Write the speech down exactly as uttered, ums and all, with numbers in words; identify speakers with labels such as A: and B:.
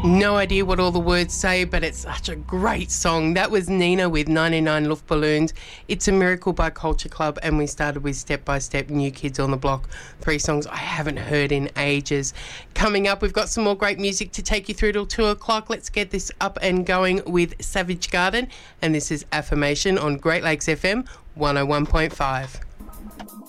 A: No idea what all the words say, but it's such a great song. That was Nina with ninety-nine Luftballons. It's a Miracle by Culture Club, and we started with Step by Step, New Kids on the Block. Three songs I haven't heard in ages. Coming up, we've got some more great music to take you through till two o'clock. Let's get this up and going with Savage Garden, and this is Affirmation on Great Lakes F M one oh one point five.